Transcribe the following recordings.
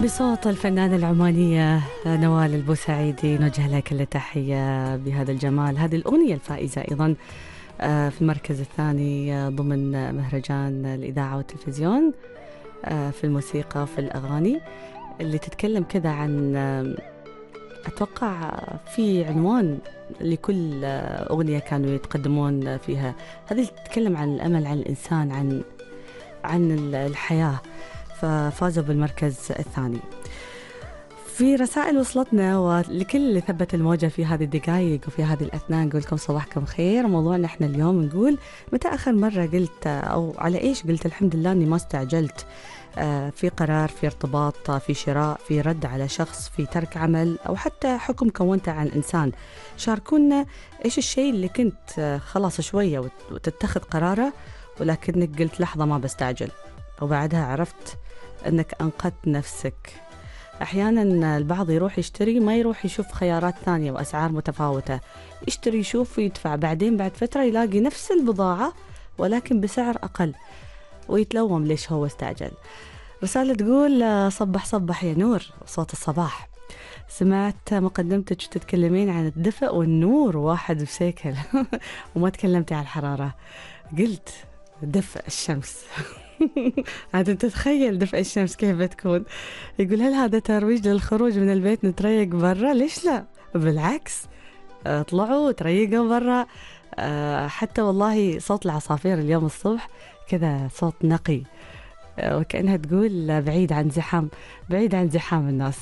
بصوت الفنانة العمانية نوال البوسعيدي نوجه لها كل تحية بهذا الجمال. هذه الأغنية الفائزة أيضا في المركز الثاني ضمن مهرجان الإذاعة والتلفزيون في الموسيقى وفي الأغاني، اللي تتكلم كذا عن أتوقع في عنوان لكل أغنية كانوا يتقدمون فيها. هذه تتكلم عن الأمل، عن الإنسان، عن الحياة، ففازوا بالمركز الثاني. في رسائل وصلتنا ولكل اللي ثبت الموجة في هذه الدقائق وفي هذه الأثناء نقول لكم صباحكم خير. موضوعنا احنا اليوم نقول متى آخر مرة قلت أو على إيش قلت الحمد لله أني ما استعجلت في قرار، في ارتباط، في شراء، في رد على شخص، في ترك عمل، أو حتى حكم كونته عن إنسان. شاركونا إيش الشيء اللي كنت خلاص شوية وتتخذ قراره ولكنك قلت لحظة ما بستعجل، وبعدها عرفت أنك أنقذت نفسك. أحيانا البعض يروح يشتري ما يروح يشوف خيارات ثانية وأسعار متفاوتة، يشتري يشوف ويدفع، بعدين بعد فترة يلاقي نفس البضاعة ولكن بسعر أقل ويتلوم ليش هو استعجل. رسالة تقول صبح صبح يا نور، صوت الصباح. سمعت مقدمتك تتكلمين عن الدفء والنور واحد بسيكل وما تكلمتي عن الحرارة. قلت دفء الشمس عاد تتخيل دفء الشمس كيف بتكون. يقول هل هذا ترويج للخروج من البيت نتريق برا؟ ليش لا، بالعكس اطلعوا تريقوا برا. حتى والله صوت العصافير اليوم الصبح كذا صوت نقي، وكأنها تقول بعيد عن زحام الناس.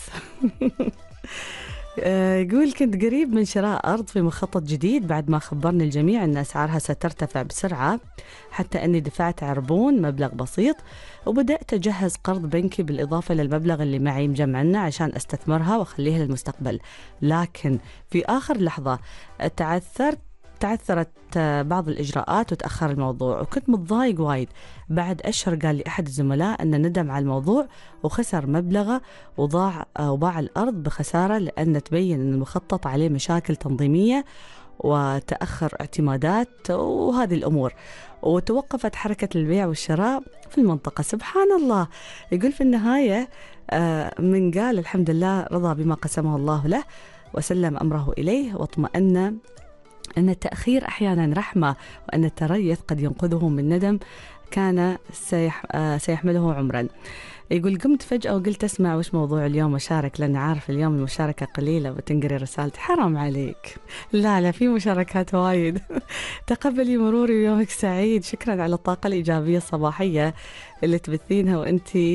يقول كنت قريب من شراء أرض في مخطط جديد بعد ما خبرني الجميع أن أسعارها سترتفع بسرعة، حتى أني دفعت عربون مبلغ بسيط وبدأت أجهز قرض بنكي بالإضافة للمبلغ اللي معي مجمعنا عشان أستثمرها وأخليها للمستقبل. لكن في آخر لحظة تعثرت بعض الإجراءات وتأخر الموضوع، وكنت متضايق وايد. بعد أشهر قال لي أحد الزملاء أنه ندم على الموضوع وخسر مبلغه وباع الأرض بخسارة، لأن تبين أن المخطط عليه مشاكل تنظيمية وتأخر اعتمادات وهذه الأمور، وتوقفت حركة البيع والشراء في المنطقة. سبحان الله. يقول في النهاية من قال الحمد لله رضى بما قسمه الله له وسلم أمره إليه، واطمأن أن التأخير أحيانا رحمة، وأن التريث قد ينقذه من ندم كان سيحمله عمرا. يقول قمت فجأة وقلت أسمع وش موضوع اليوم وشارك، لأن عارف اليوم المشاركة قليلة وتنقري رسالتي. حرام عليك، لا في مشاركات وايد. تقبلي مروري ويومك سعيد. شكرا على الطاقة الإيجابية الصباحية اللي تبثينها وأنتي